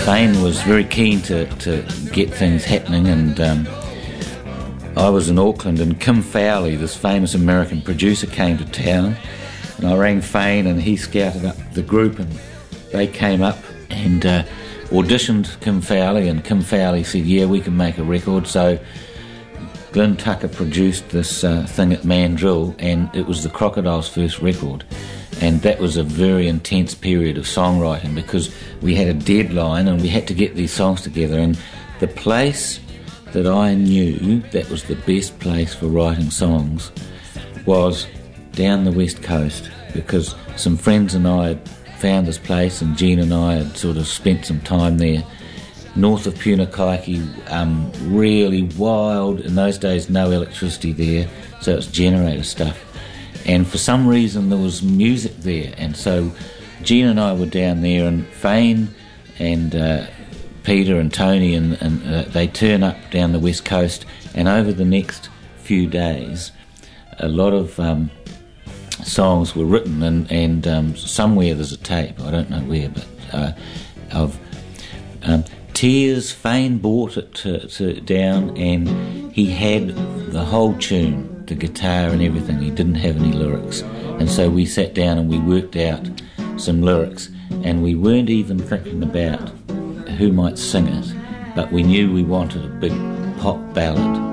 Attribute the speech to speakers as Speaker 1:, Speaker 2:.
Speaker 1: Fane was very keen to get things happening, and I was in Auckland, and Kim Fowley, this famous American producer, came to town, and I rang Fane and he scouted up the group, and they came up and auditioned Kim Fowley, and Kim Fowley said, yeah, we can make a record. So Glyn Tucker produced this thing at Mandrill, and it was the Crocodiles' first record. And that was a very intense period of songwriting, because we had a deadline and we had to get these songs together. And the place that I knew that was the best place for writing songs was down the west coast, because some friends and I had found this place, and Jean and I had sort of spent some time there. North of Punakaiki, really wild. In those days, no electricity there, so it's generator stuff. And for some reason there was music there, and so Jean and I were down there, and Fane and Peter and Tony and they turn up down the west coast, and over the next few days a lot of songs were written, and somewhere there's a tape, I don't know where, but of Tears. Fane bought it to down, and he had the whole tune, the guitar and everything. He didn't have any lyrics, and so we sat down and we worked out some lyrics, and we weren't even thinking about who might sing it, but we knew we wanted a big pop ballad.